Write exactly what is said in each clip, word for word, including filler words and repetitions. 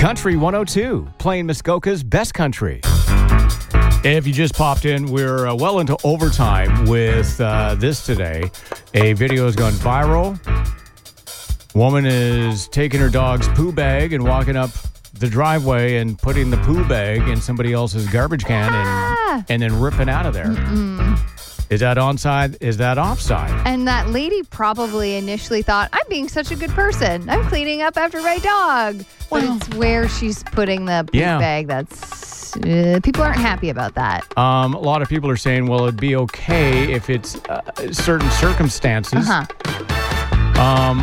Country one oh two, playing Muskoka's best country. If you just popped in, we're uh, well into overtime with uh, this today. A video has gone viral. Woman is taking her dog's poo bag and walking up the driveway and putting the poo bag in somebody else's garbage can Ah. and, and then ripping out of there. Mm-mm. Is that onside? Is that offside? And that lady probably initially thought, I'm being such a good person. I'm cleaning up after my dog. But Well- it's where she's putting the poop Yeah. bag that's... Uh, people aren't happy about that. Um, a lot of people are saying, well, it'd be okay if it's uh, certain circumstances. Uh-huh. Um,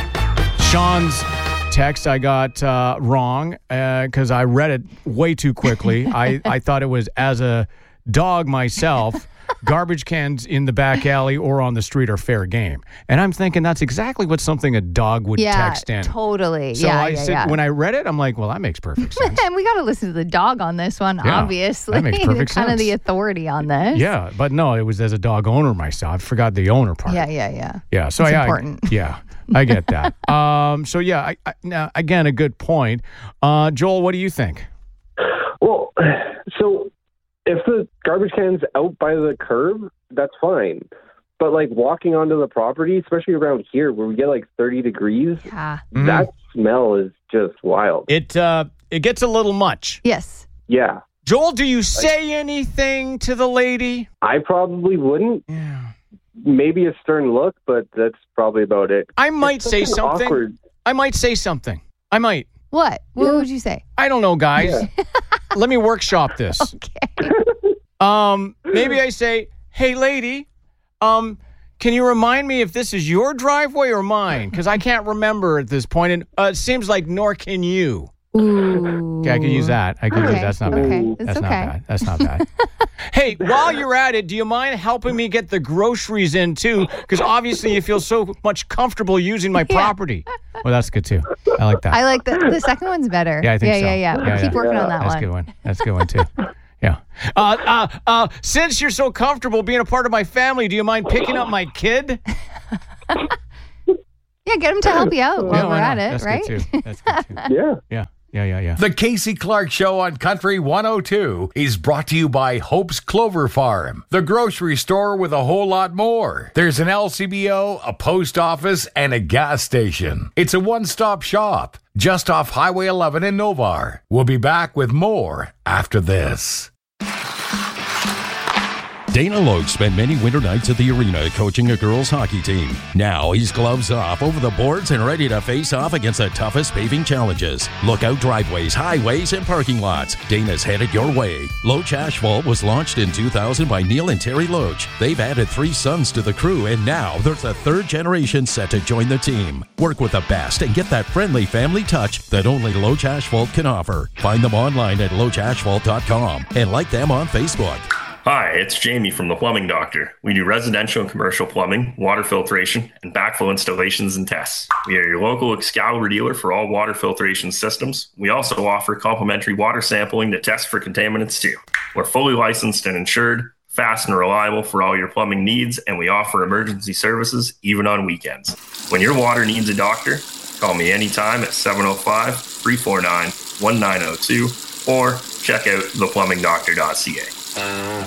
Sean's text I got uh, wrong because uh, I read it way too quickly. I, I thought it was as a dog myself, garbage cans in the back alley or on the street are fair game. And I'm thinking that's exactly what something a dog would Yeah, text in. totally. So yeah, I yeah, said, yeah. when I read it, I'm like, well, that makes perfect sense. And we got to listen to the dog on this one, Yeah, obviously. that makes perfect They're kind of sense. the authority on this. Yeah, but no, it was as a dog owner myself. I forgot the owner part. Yeah, yeah, yeah. Yeah, so It's I, important. I, yeah, I get that. um, so yeah, I, I, now again, a good point. Uh, Joel, what do you think? Well, so if the garbage can's out by the curb, that's fine. But like walking onto the property, especially around here where we get like thirty degrees, Yeah. Mhm. that smell is just wild. It uh, it gets a little much. Yes. Yeah. Joel, do you say anything to the lady? I probably wouldn't. Yeah. Maybe a stern look, but that's probably about it. I might It's say something something. awkward. I might say something. I might. What? What Yeah. would you say? I don't know, guys. Let me workshop this. Okay. Um, maybe I say, "Hey, lady, um, can you remind me if this is your driveway or mine? Because I can't remember at this point, and uh, it seems like nor can you." Ooh. Okay, I could use that. I could Okay, use that's not okay. bad. It's That's okay. not bad. That's not bad. Hey, while you're at it, do you mind helping me get the groceries in too? Because obviously you feel so much comfortable using my Yeah. property. Well, that's good too. I like that. I like the the second one's better. Yeah, I think yeah, so. Yeah, yeah, Yeah, Keep yeah. working on that That's a one. good one. That's a good one too. Yeah. Uh, uh, uh, since you're so comfortable being a part of my family, do you mind picking up my kid? Yeah, get him to help you out while Yeah, we're why at not? it, That's right? good too. That's good too. Yeah. Yeah. Yeah, yeah, yeah. The Casey Clark Show on Country one oh two is brought to you by Hope's Clover Farm, the grocery store with a whole lot more. There's an L C B O, a post office, and a gas station. It's a one-stop shop just off Highway eleven in Novar. We'll be back with more after this. Dana Logue spent many winter nights at the arena coaching a girls' hockey team. Now he's gloves off, over the boards, and ready to face off against the toughest paving challenges. Lookout driveways, highways, and parking lots. Dana's headed your way. Loach Asphalt was launched in two thousand by Neil and Terry Loach. They've added three sons to the crew, and now there's a third generation set to join the team. Work with the best and get that friendly family touch that only Loach Asphalt can offer. Find them online at loach asphalt dot com and like them on Facebook. Hi, it's Jamie from The Plumbing Doctor. We do residential and commercial plumbing, water filtration, and backflow installations and tests. We are your local Excalibur dealer for all water filtration systems. We also offer complimentary water sampling to test for contaminants too. We're fully licensed and insured, fast and reliable for all your plumbing needs, and we offer emergency services even on weekends. When your water needs a doctor, call me anytime at seven oh five, three four nine, one nine oh two or check out the plumbing doctor dot c a.